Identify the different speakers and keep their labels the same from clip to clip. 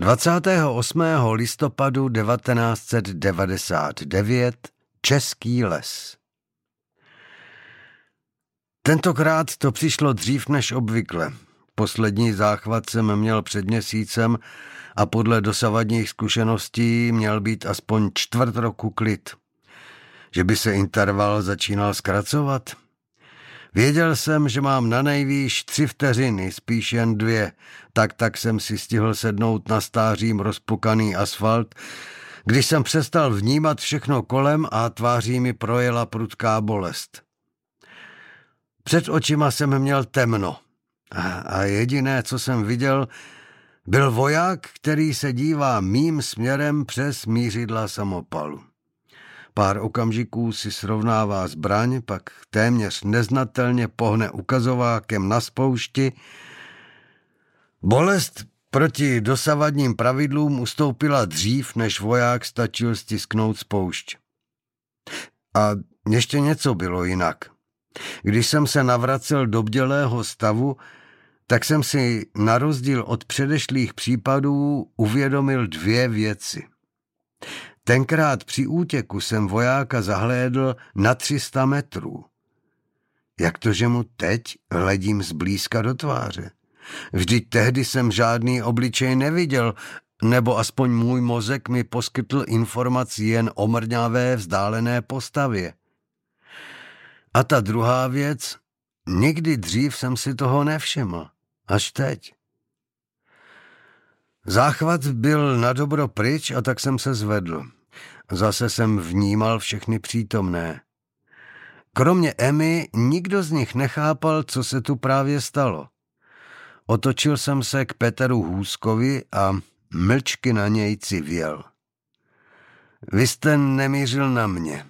Speaker 1: 28. listopadu 1999 Český les. Tentokrát to přišlo dřív než obvykle. Poslední záchvat jsem měl před měsícem a podle dosavadních zkušeností měl být aspoň čtvrt roku klid. Že by se interval začínal zkracovat? Věděl jsem, že mám na nejvýš 3 vteřiny, spíš jen 2, tak jsem si stihl sednout na stářím rozpukaný asfalt, když jsem přestal vnímat všechno kolem a tváří mi projela prudká bolest. Před očima jsem měl temno a jediné, co jsem viděl, byl voják, který se dívá mým směrem přes mířidla samopalu. Pár okamžiků si srovnává zbraň, pak téměř neznatelně pohne ukazovákem na spoušti. Bolest proti dosavadním pravidlům ustoupila dřív, než voják stačil stisknout spoušť. A ještě něco bylo jinak. Když jsem se navracel do bdělého stavu, tak jsem si na rozdíl od předešlých případů uvědomil 2 věci. Tenkrát při útěku jsem vojáka zahlédl na 300 metrů. Jak to, že mu teď hledím zblízka do tváře? Vždyť tehdy jsem žádný obličej neviděl, nebo aspoň můj mozek mi poskytl informaci jen o mrňavé vzdálené postavě. A ta druhá věc, nikdy dřív jsem si toho nevšiml, až teď. Záchvat byl nadobro pryč a tak jsem se zvedl. Zase jsem vnímal všechny přítomné. Kromě Emmy nikdo z nich nechápal, co se tu právě stalo. Otočil jsem se k Peteru Hůskovi a mlčky na něj civěl. Vy jste nemířil na mě.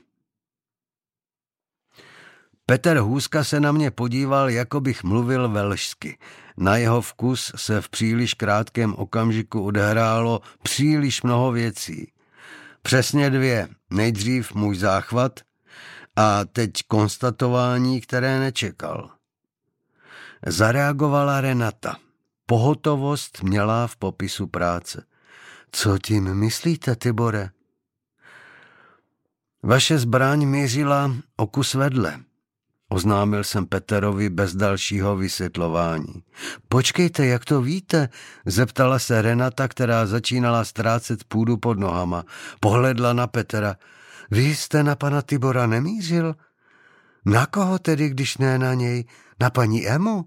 Speaker 1: Petr Hůska se na mě podíval, jako bych mluvil velšsky. Na jeho vkus se v příliš krátkém okamžiku odehrálo příliš mnoho věcí. Přesně 2. Nejdřív můj záchvat a teď konstatování, které nečekal. Zareagovala Renata. Pohotovost měla v popisu práce. Co tím myslíte, Tibore? Vaše zbraň mířila o kus vedle. Oznámil jsem Peterovi bez dalšího vysvětlování. Počkejte, jak to víte? Zeptala se Renata, která začínala ztrácet půdu pod nohama. Pohledla na Petera. Vy jste na pana Tibora nemířil? Na koho tedy, když ne na něj? Na paní Emu?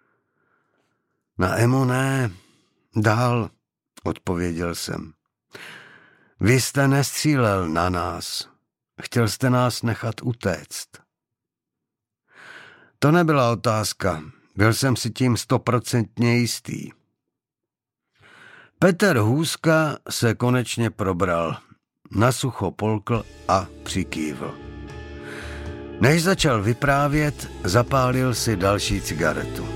Speaker 1: Na Emu ne. Dál, odpověděl jsem. Vy jste nestřílel na nás. Chtěl jste nás nechat utéct. To nebyla otázka. Byl jsem si tím 100% jistý. Petr Hůska se konečně probral. Nasucho polkl a přikývl. Než začal vyprávět, zapálil si další cigaretu.